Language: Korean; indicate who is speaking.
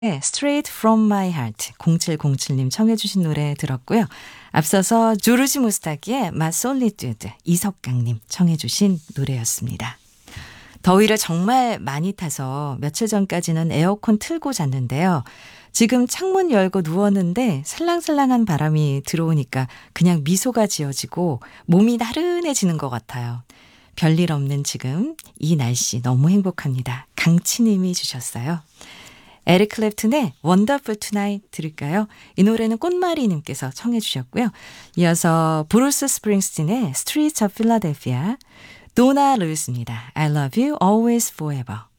Speaker 1: 네, Straight from my heart 0707님 청해 주신 노래 들었고요. 앞서서 조르지 무스타키의 Ma Solitude 이석강님 청해 주신 노래였습니다. 더위를 정말 많이 타서 며칠 전까지는 에어컨 틀고 잤는데요. 지금 창문 열고 누웠는데 살랑살랑한 바람이 들어오니까 그냥 미소가 지어지고 몸이 나른해지는 것 같아요. 별일 없는 지금 이 날씨 너무 행복합니다. 강치님이 주셨어요. 에릭 클랩튼의 Wonderful Tonight 들을까요? 이 노래는 꽃마리님께서 청해 주셨고요. 이어서 브루스 스프링스틴의 Streets of Philadelphia, 도나 루이스입니다. I love you always forever.